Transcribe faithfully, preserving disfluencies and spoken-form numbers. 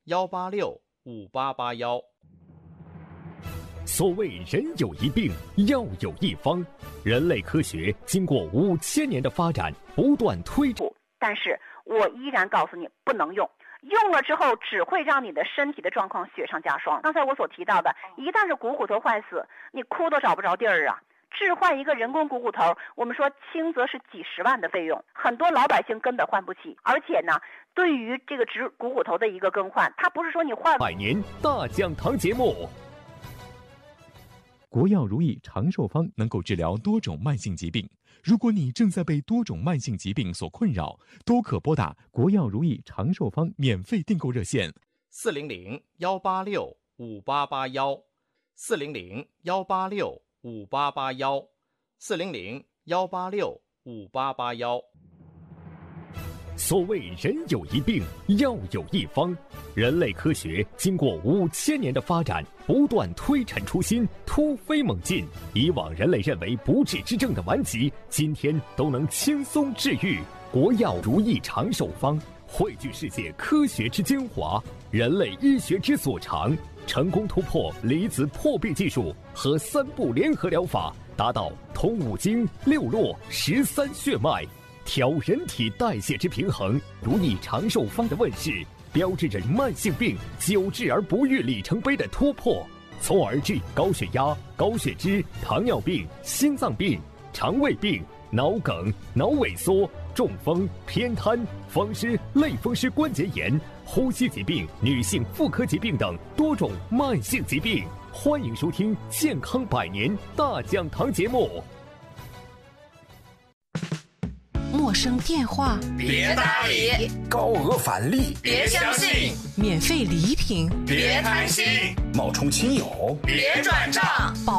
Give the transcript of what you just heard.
幺八六五八八幺。 所谓人有一病，药有一方，人类科学经过五千年的发展，不断推进。 但是我依然告诉你，不能用。用了之后只会让你的身体的状况雪上加霜。刚才我所提到的，一旦是股骨头坏死，你哭都找不着地儿啊。置换一个人工股骨头，我们说轻则是几十万的费用，很多老百姓根本换不起。而且呢，对于这个植股骨头的一个更换，它不是说你换。 百年大讲堂节目， 国药如意长寿方能够治疗多种慢性疾病。如果你正在被多种慢性疾病所困扰，都可拨打国药如意长寿方免费订购热线： 四零零幺八六五八八幺，四零零幺八六五八八幺，四零零幺八六五八八幺。 所谓人有一病，药有一方，人类科学经过五千年的发展，不断推陈出新，突飞猛进。以往人类认为不治之症的顽疾，今天都能轻松治愈。国药如意长寿方汇聚世界科学之精华，人类医学之所长，成功突破离子破壁技术和三步联合疗法，达到通五经、六络、十三血脉，调人体代谢之平衡。如意长寿方的问世，标志着慢性病久治而不愈里程碑的突破，从而治高血压、高血脂、糖尿病、心脏病、肠胃病、脑梗、脑萎缩、中风、偏瘫、风湿、类风湿关节炎、呼吸疾病、女性妇科疾病等多种慢性疾病。欢迎收听健康百年大讲堂节目。 陌生电话别搭理， 高额返利别相信， 免费礼品别贪心， 冒充亲友别转账。